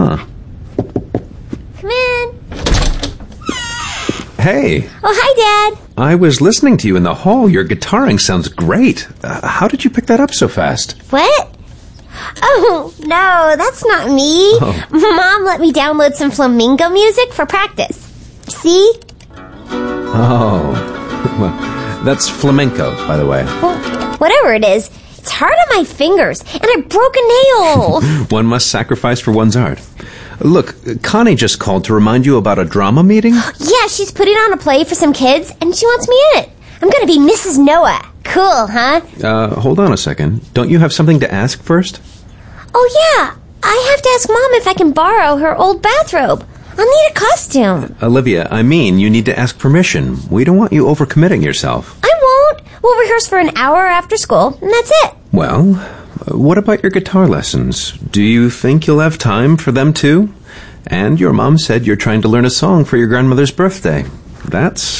Huh. Come in. Hey. Oh, hi, Dad. I was listening to you in the hall. Your guitaring sounds great. How did you pick that up so fast? What? Oh, no, that's not me. Oh. Mom let me download some flamenco music for practice. See? Oh. Well, that's flamenco, by the way. Well, whatever it is, it's hard on my fingers, and I broke a nail. One must sacrifice for one's art. Look, Connie just called to remind you about a drama meeting? Yeah, she's putting on a play for some kids, and she wants me in it. I'm going to be Mrs. Noah. Cool, huh? Hold on a second. Don't you have something to ask first? Oh, yeah. I have to ask Mom if I can borrow her old bathrobe. I'll need a costume. Olivia, I mean, you need to ask permission. We don't want you overcommitting yourself. I won't. We'll rehearse for an hour after school, and that's it. Well, what about your guitar lessons? Do you think you'll have time for them too? And your mom said you're trying to learn a song for your grandmother's birthday. That's